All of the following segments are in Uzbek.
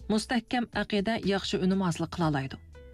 Mustahkam aqida yaxshi unum hosil qila oladi.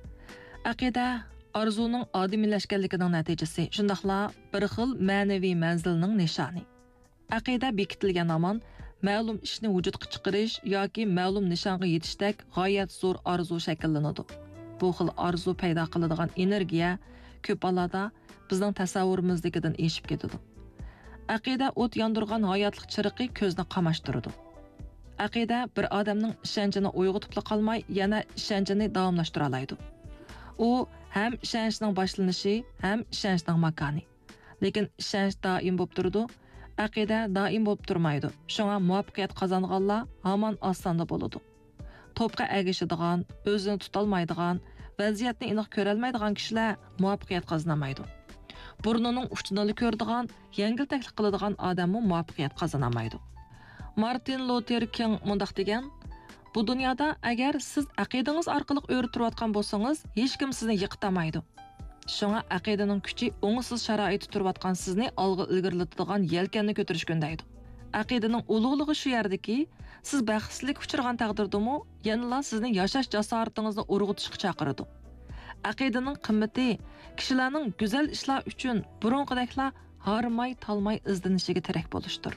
Aqida arzuning odimiylashganligining natijasi, shundaqla bir xil ma'naviy manzilning nishoni. Aqida bekitilgan amon ma'lum ishni vujudga chiqarish yoki ma'lum nishonga yetishdek g'oyat zo'r arzu shakllanadi. Bu xil arzu paydo qiladigan energiya ko'p hollarda bizning tasavvurimizdagidan eshib ketadi. Aqida o't yondirgan hayotlik chiriqi ko'zni qamashtiradi. Aqida bir odamning ishonchini uyg'otib qolmay, yana ishonchini davomlashtira oladi. U ham ishonchning boshlanishi, ham ishonchning makoni. Lekin ishonch doim bo'lib turadi, aqida doim bo'lib turmaydi. Shunga muvaffaqiyat qozonganlar hamon ostonda bo'ladi. To'pqa agishadigan, o'zini tutolmaydigan, vaziyatni aniq ko'ra olmaydigan kishilar muvaffaqiyat qozonolmaydi. Burnining uchini ko'radigan, yengil taklif qiladigan odammi muvaffaqiyat qozonolmaydi. Martin Luther King mundaq degan: "Bu dunyoda agar siz aqidangiz orqali o'rtirayotgan bo'lsangiz, hech kim sizni yiqitamaydi. Shunga aqidaning kuchi o'ngsiz sharoitda turayotgan sizni olg'a ilgarilatadigan yelkanni ko'tarishga undaydi. Aqidaning ulug'ligi shu yerdaki, siz baxtsizlik uchirgan taqdirdami, yanala sizni yashash jasoratingizni urg'utishga chaqiradi. Aqidaning qimmati kishilarning go'zal ishlar uchun burunqidaklar harmay talmay izlanishiga terak bo'lishdir."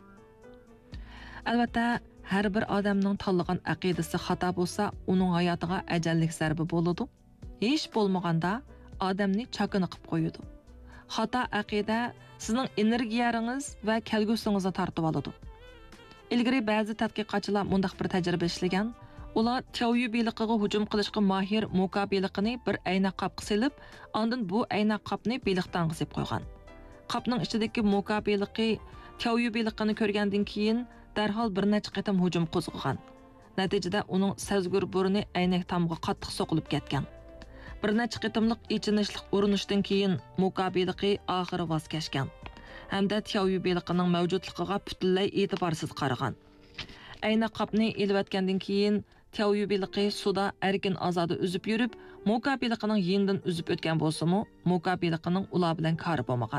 Albatta, har bir odamning tanlagan aqidasi xato bo'lsa, uning hayotiga ajallik zarba bo'ladi. Hech bo'lmaganda odamni chakini qilib qo'yadi. Xato aqida sizning energiyangiz va kelgusingizni tortib oladi. Ilgari ba'zi tadqiqotchilar mundaq bir tajriba ishlagan. Ular tyoyubiliqiga hujum qilishga mohir muqobiliqini bir ayna qopga silib, ondan bu ayna qopni biliqdan qisib qo'ygan. Qopning ichidagi muqobiliqi tyoyubiliqini ko'rgandan keyin darhol bir necha qatam hujum qo'zg'agan. Natijada uning sezgur burni aynak tomga qattiq so'qilib ketgan. Bir necha qatamliq ichinishlik urinishdan keyin muqobiliqi oxiri voz kechgan. Hamda tyoyubiliqining mavjudligiga butunlay e'tiborsiz qaragan. Ayna qopni elvatgandan keyin tyoyubiliqi suda erkin ozoda uzib yurib, muqobiliqining yenidan uzib o'tgan bo'lsa-mu, muqobiliqining ular bilan kori bo'lmagan.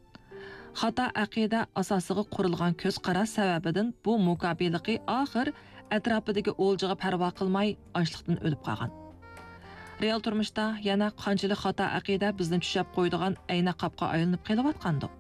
Xato aqida asosiga qurilgan ko'z qaras sababidan bu muqobiliqi oxir atrofidagi o'ljaga parvo qilmay ochliqdan o'lib qolgan. Real turmushda yana qanchalik xato aqida bizni tushab qo'ydigan ayna qopga aylanib qelyotgandi.